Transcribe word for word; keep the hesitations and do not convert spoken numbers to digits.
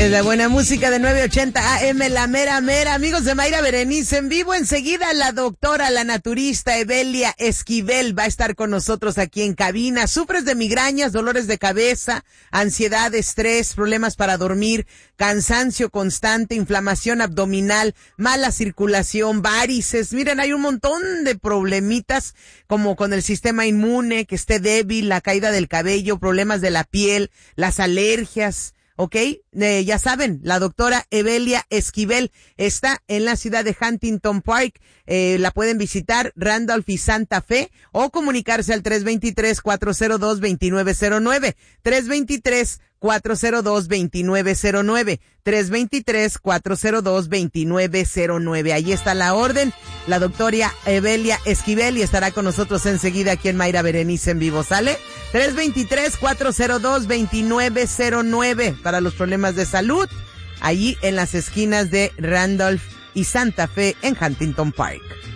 Es la buena música de nueve ochenta A M, la mera mera. Amigos de Mayra Berenice en vivo, enseguida la doctora, la naturista Evelia Esquivel va a estar con nosotros aquí en cabina. ¿Sufres de migrañas, dolores de cabeza, ansiedad, estrés, problemas para dormir, cansancio constante, inflamación abdominal, mala circulación, varices? Miren, hay un montón de problemitas como con el sistema inmune, que esté débil, la caída del cabello, problemas de la piel, las alergias. ¿Ok? Eh, ya saben, la doctora Evelia Esquivel está en la ciudad de Huntington Park. Eh, la pueden visitar, Randolph y Santa Fe, o comunicarse al tres dos tres, cuatro cero dos, dos nueve cero nueve. tres dos tres, cuatro cero dos, dos nueve cero nueve. tres dos tres, cuatro cero dos, dos nueve cero nueve. Ahí está la orden. La doctora Evelia Esquivel y estará con nosotros enseguida aquí en Mayra Berenice en vivo. ¿Sale? tres dos tres, cuatro cero dos, dos nueve cero nueve para los problemas de salud, allí en las esquinas de Randolph y Santa Fe en Huntington Park.